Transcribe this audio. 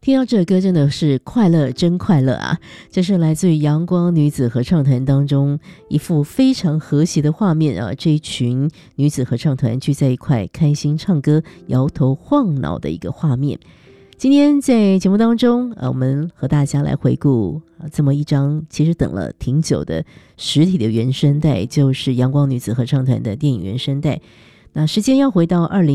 听到这首歌真的是快乐，真快乐啊！这是来自于阳光女子合唱团当中一幅非常和谐的画面啊，这一群女子合唱团聚在一块，开心唱歌，摇头晃脑的一个画面。今天在节目当中我们和大家来回顾这么一张其实等了挺久的实体的原声带，就是阳光女子合唱团的电影原声带。那时间要回到